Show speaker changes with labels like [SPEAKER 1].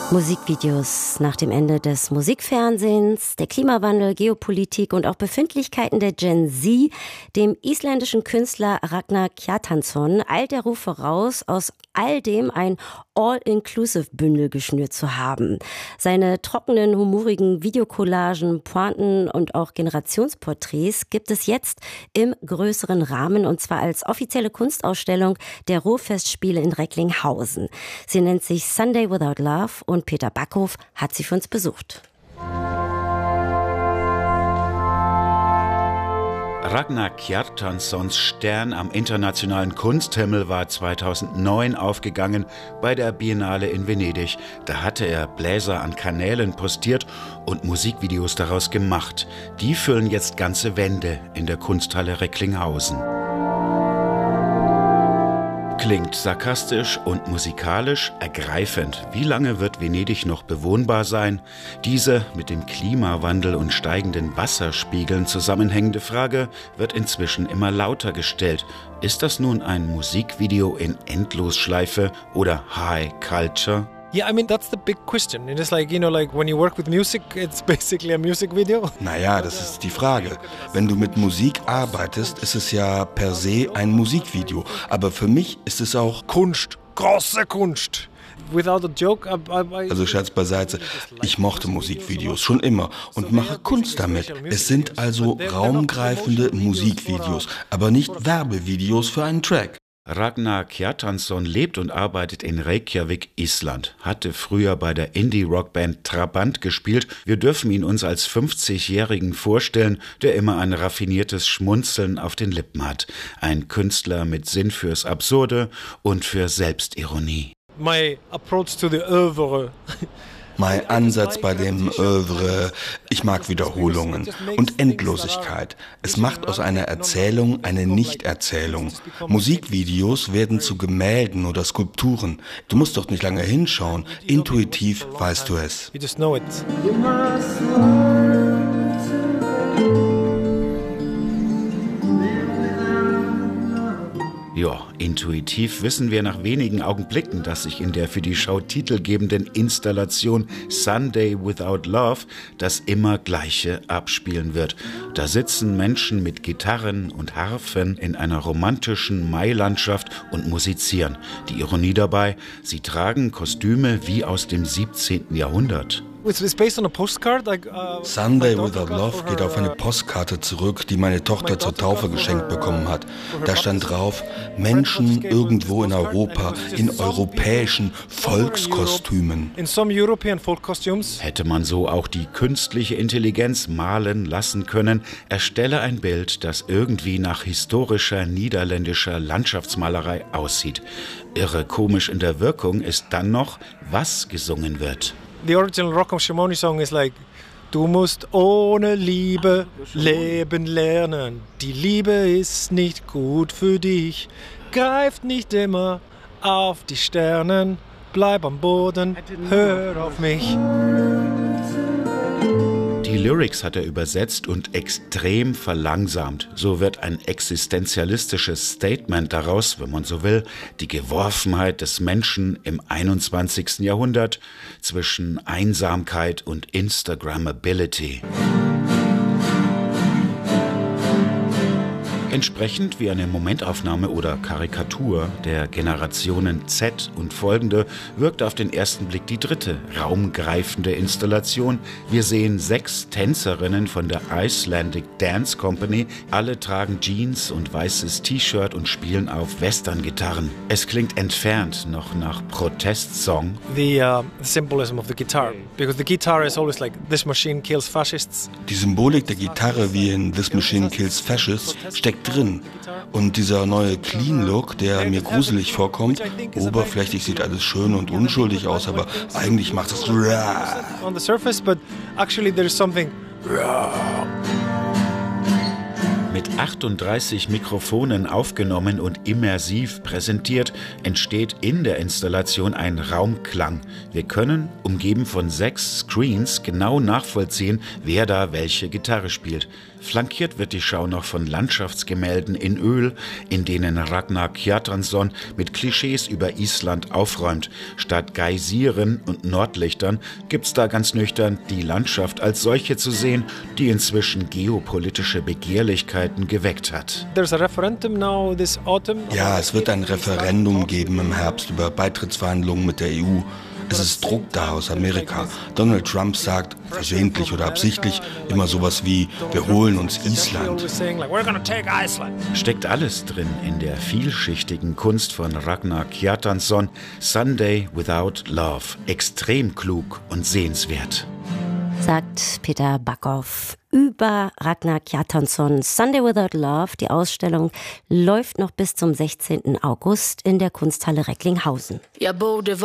[SPEAKER 1] Musikvideos nach dem Ende des Musikfernsehens, der Klimawandel, Geopolitik und auch Befindlichkeiten der Gen Z, dem isländischen Künstler Ragnar Kjartansson eilt der Ruf voraus, aus all dem ein All-Inclusive-Bündel geschnürt zu haben. Seine trockenen, humorigen Videocollagen, Pointen und auch Generationsporträts gibt es jetzt im größeren Rahmen, und zwar als offizielle Kunstausstellung der Ruhrfestspiele in Recklinghausen. Sie nennt sich Sunday Without Love und Peter Backhof hat sie für uns besucht.
[SPEAKER 2] Ragnar Kjartanssons Stern am internationalen Kunsthimmel war 2009 aufgegangen bei der Biennale in Venedig. Da hatte er Bläser an Kanälen postiert und Musikvideos daraus gemacht. Die füllen jetzt ganze Wände in der Kunsthalle Recklinghausen. Klingt sarkastisch und musikalisch ergreifend. Wie lange wird Venedig noch bewohnbar sein? Diese mit dem Klimawandel und steigenden Wasserspiegeln zusammenhängende Frage wird inzwischen immer lauter gestellt. Ist das nun ein Musikvideo in Endlosschleife oder High Culture?
[SPEAKER 3] Yeah, I mean, that's the big question. It is like, like when you work with music, it's basically a music video.
[SPEAKER 4] Naja, das ist die Frage. Wenn du mit Musik arbeitest, ist es ja per se ein Musikvideo. Aber für mich ist es auch
[SPEAKER 3] Kunst, große Kunst. Without a joke,
[SPEAKER 4] Also Scherz beiseite, ich mochte Musikvideos schon immer und mache Kunst damit. Es sind also raumgreifende Musikvideos, aber nicht Werbevideos für einen Track.
[SPEAKER 2] Ragnar Kjartansson lebt und arbeitet in Reykjavik, Island, hatte früher bei der Indie-Rockband Trabant gespielt. Wir dürfen ihn uns als 50-Jährigen vorstellen, der immer ein raffiniertes Schmunzeln auf den Lippen hat. Ein Künstler mit Sinn fürs Absurde und für Selbstironie.
[SPEAKER 3] My approach to the oeuvre.
[SPEAKER 4] Mein Ansatz bei dem Oeuvre, ich mag Wiederholungen und Endlosigkeit. Es macht aus einer Erzählung eine Nichterzählung. Musikvideos werden zu Gemälden oder Skulpturen. Du musst doch nicht lange hinschauen. Intuitiv weißt du es.
[SPEAKER 3] You just know it.
[SPEAKER 2] Ja, intuitiv wissen wir nach wenigen Augenblicken, dass sich in der für die Show titelgebenden Installation Sunday Without Love das immer Gleiche abspielen wird. Da sitzen Menschen mit Gitarren und Harfen in einer romantischen Mailandschaft und musizieren. Die Ironie dabei, sie tragen Kostüme wie aus dem 17. Jahrhundert.
[SPEAKER 4] Sunday Without Love geht auf eine Postkarte zurück, die meine Tochter zur Taufe geschenkt bekommen hat. Da stand drauf, Menschen irgendwo in Europa in europäischen Volkskostümen.
[SPEAKER 2] Hätte man so auch die künstliche Intelligenz malen lassen können, erstelle ein Bild, das irgendwie nach historischer niederländischer Landschaftsmalerei aussieht. Irre komisch in der Wirkung ist dann noch, was gesungen wird.
[SPEAKER 3] The original Rocco Schamoni song is like, du musst ohne Liebe leben lernen. Die Liebe ist nicht gut für dich. Greift nicht immer auf die Sternen. Bleib am Boden, hör auf mich.
[SPEAKER 2] Die Lyrics hat er übersetzt und extrem verlangsamt. So wird ein existenzialistisches Statement daraus, wenn man so will, die Geworfenheit des Menschen im 21. Jahrhundert zwischen Einsamkeit und Instagrammability. Entsprechend wie eine Momentaufnahme oder Karikatur der Generationen Z und folgende wirkt auf den ersten Blick die dritte raumgreifende Installation. Wir sehen 6 Tänzerinnen von der Icelandic Dance Company. Alle tragen Jeans und weißes T-Shirt und spielen auf Western-Gitarren. Es klingt entfernt noch nach Protestsong.
[SPEAKER 3] The symbolism of the guitar, because the guitar is always like, this machine kills fascists.
[SPEAKER 4] Die Symbolik der Gitarre wie in This Machine Kills Fascists steckt drin. Und dieser neue Clean-Look, der mir gruselig vorkommt, oberflächlich sieht alles schön und unschuldig aus, aber eigentlich macht es
[SPEAKER 3] on the surface, but actually there is something.
[SPEAKER 2] Mit 38 Mikrofonen aufgenommen und immersiv präsentiert, entsteht in der Installation ein Raumklang. Wir können, umgeben von 6 Screens, genau nachvollziehen, wer da welche Gitarre spielt. Flankiert wird die Schau noch von Landschaftsgemälden in Öl, in denen Ragnar Kjartansson mit Klischees über Island aufräumt. Statt Geysiren und Nordlichtern gibt's da ganz nüchtern die Landschaft als solche zu sehen, die inzwischen geopolitische Begehrlichkeiten geweckt hat.
[SPEAKER 4] Ja, es wird ein Referendum geben im Herbst über Beitrittsverhandlungen mit der EU. Es ist Druck da aus Amerika. Donald Trump sagt, versehentlich oder absichtlich, immer sowas wie, wir holen uns Island.
[SPEAKER 2] Steckt alles drin in der vielschichtigen Kunst von Ragnar Kjartansson, Sunday Without Love. Extrem klug und sehenswert.
[SPEAKER 1] Sagt Peter Backhoff über Ragnar Kjartansson, Sunday Without Love. Die Ausstellung läuft noch bis zum 16. August in der Kunsthalle Recklinghausen.